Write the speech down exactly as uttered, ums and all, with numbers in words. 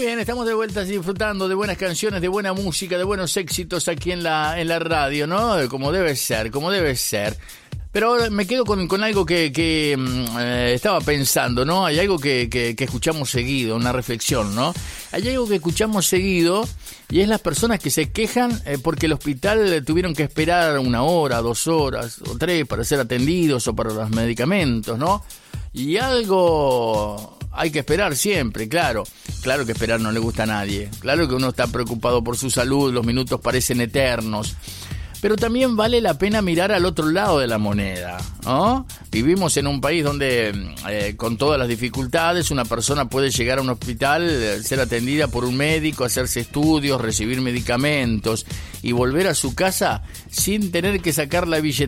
bien, estamos de vuelta disfrutando de buenas canciones, de buena música, de buenos éxitos aquí en la en la radio, ¿no? Como debe ser, como debe ser. Pero ahora me quedo con, con algo que, que eh, estaba pensando, ¿no? Hay algo que, que, que escuchamos seguido, una reflexión, ¿no? Hay algo que escuchamos seguido y es las personas que se quejan eh, porque el hospital tuvieron que esperar una hora, dos horas o tres para ser atendidos o para los medicamentos, ¿no? Y algo hay que esperar siempre, claro. Claro que esperar no le gusta a nadie. Claro que uno está preocupado por su salud, los minutos parecen eternos. Pero también vale la pena mirar al otro lado de la moneda, ¿no? Vivimos en un país donde, eh, con todas las dificultades, una persona puede llegar a un hospital, eh, ser atendida por un médico, hacerse estudios, recibir medicamentos y volver a su casa sin tener que sacar la billetera